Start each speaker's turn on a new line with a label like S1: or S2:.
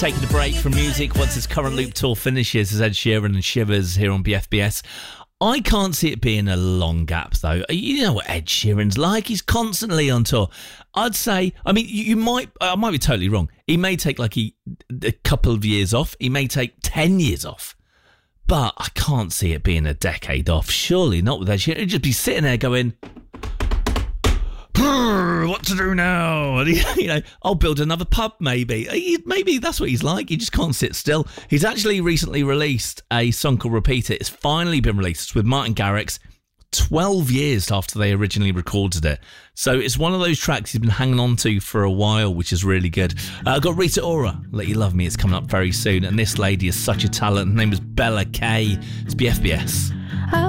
S1: Taking a break from music once his current loop tour finishes as Ed Sheeran and Shivers here on BFBS. I can't see it being a long gap, though. You know what Ed Sheeran's like. He's constantly on tour. I'd say, I mean, I might be totally wrong. He may take like a couple of years off. He may take 10 years off. But I can't see it being a decade off. Surely not with Ed Sheeran. He'd just be sitting there going, what to do now? And I'll build another pub, maybe. Maybe that's what he's like. He just can't sit still. He's actually recently released a song called Repeat It. It's finally been released. It's with Martin Garrix, 12 years after they originally recorded it. So it's one of those tracks he's been hanging on to for a while, which is really good. I've got Rita Ora, Let You Love Me. It's coming up very soon. And this lady is such a talent. Her name is Bella Kay. It's BFBS.